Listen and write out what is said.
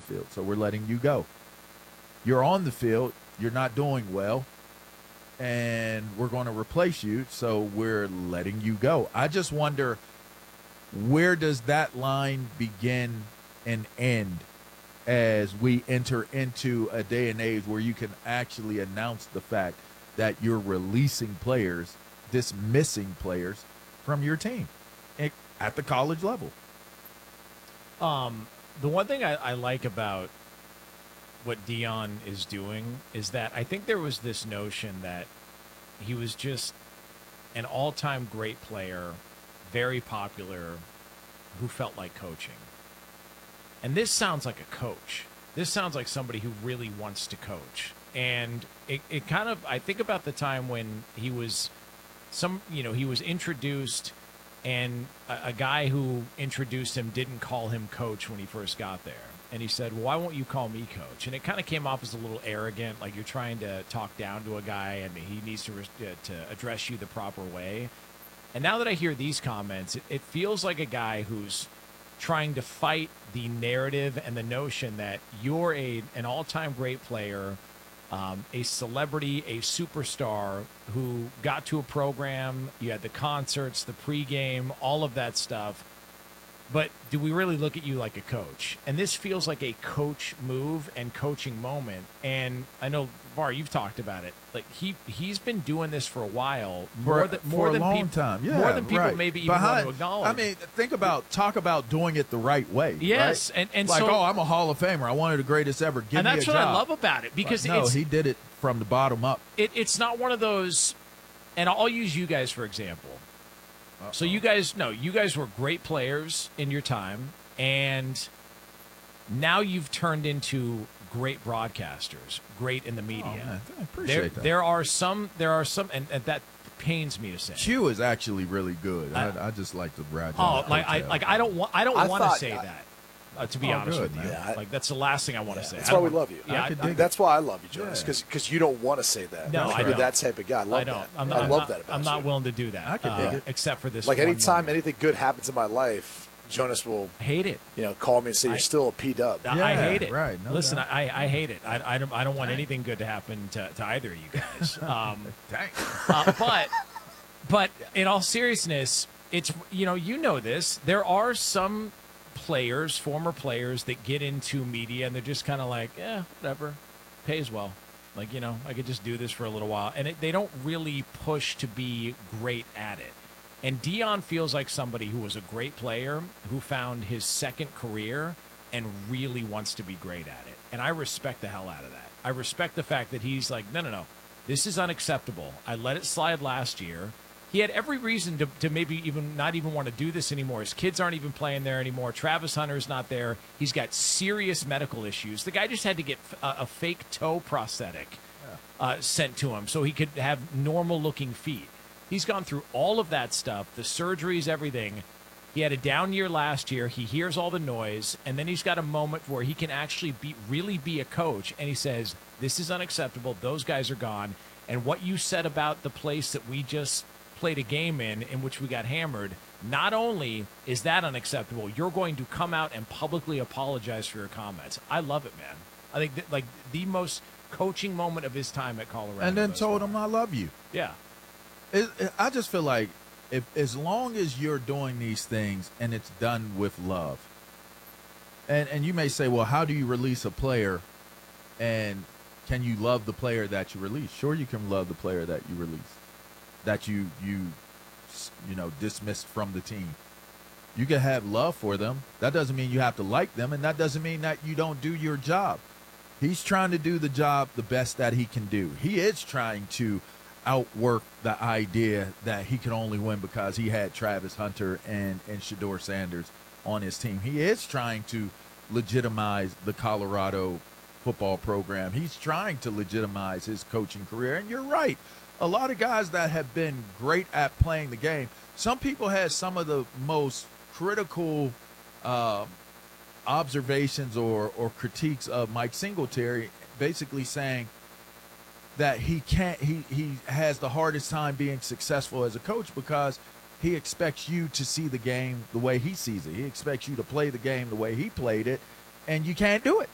field, so we're letting you go. You're on the field, you're not doing well, and we're going to replace you, so we're letting you go. I just wonder, where does that line begin and end as we enter into a day and age where you can actually announce the fact that you're releasing players, dismissing players from your team at the college level? The one thing I like about what Dion is doing is that I think there was this notion that he was just an all-time great player, very popular, who felt like coaching. And this sounds like a coach. This sounds like somebody who really wants to coach. And it kind of, I think about the time when he was he was introduced, and a guy who introduced him didn't call him coach when he first got there. And he said, well, why won't you call me coach? And it kind of came off as a little arrogant, like you're trying to talk down to a guy and he needs to address you the proper way. And now that I hear these comments, it feels like a guy who's trying to fight the narrative and the notion that you're an all-time great player, a celebrity, a superstar who got to a program, you had the concerts, the pregame, all of that stuff. But do we really look at you like a coach? And this feels like a coach move and coaching moment. And I know, Var, you've talked about it. Like he's been doing this for a while, more than long time. Yeah, more than people right. maybe even want to acknowledge. I mean, talk about doing it the right way. Yes, right? and like, so, I'm a Hall of Famer. I wanted the greatest ever. Give and me a that's job. what I love about it, because he did it from the bottom up. It's not one of those. And I'll use you guys for example. So you guys were great players in your time, and now you've turned into great broadcasters, great in the media. Oh, man, I appreciate that. There are some, and that pains me to say. Q is actually really good. I just like to brag. I don't want to say that. To be honest with you, yeah, like that's the last thing I want to say. That's why we love you. Yeah, that's why I love you, Jonas, because you don't want to say that. No, you're that type of guy. I love that. I love that about you. I'm not willing to do that. I can dig it, except for this. Like anytime anything good happens in my life, Jonas will hate it. Call me and say you're still a P-dub. I hate it. Right. No Listen, doubt. I hate it. I don't want anything good to happen to either of you guys. Dang. But in all seriousness, it's you know this. There are some players, former players, that get into media and they're just kind of like, whatever, pays well. Like, I could just do this for a little while. And they don't really push to be great at it. And Dion feels like somebody who was a great player, who found his second career and really wants to be great at it. And I respect the hell out of that. I respect the fact that he's like, no, this is unacceptable. I let it slide last year. He had every reason to maybe not even want to do this anymore. His kids aren't even playing there anymore. Travis Hunter's not there. He's got serious medical issues. The guy just had to get a fake toe prosthetic sent to him so he could have normal-looking feet. He's gone through all of that stuff, the surgeries, everything. He had a down year last year. He hears all the noise, and then he's got a moment where he can actually really be a coach, and he says, this is unacceptable. Those guys are gone. And what you said about the place that we just played a game in which we got hammered, not only is that unacceptable, you're going to come out and publicly apologize for your comments. I love it, man. I think that, like, the most coaching moment of his time at Colorado. And then told him, I love you. Yeah. I just feel like as long as you're doing these things and it's done with love, and you may say, well, how do you release a player, and can you love the player that you release? Sure, you can love the player that you release, that you dismissed from the team. You can have love for them. That doesn't mean you have to like them, and that doesn't mean that you don't do your job. He's trying to do the job the best that he can do. He is trying to outwork the idea that he can only win because he had Travis Hunter and Shedeur Sanders on his team. He is trying to legitimize the Colorado football program. He's trying to legitimize his coaching career. And you're right. A lot of guys that have been great at playing the game, some people had some of the most critical observations or critiques of Mike Singletary, basically saying that he has the hardest time being successful as a coach because he expects you to see the game the way he sees it. He expects you to play the game the way he played it, and you can't do it.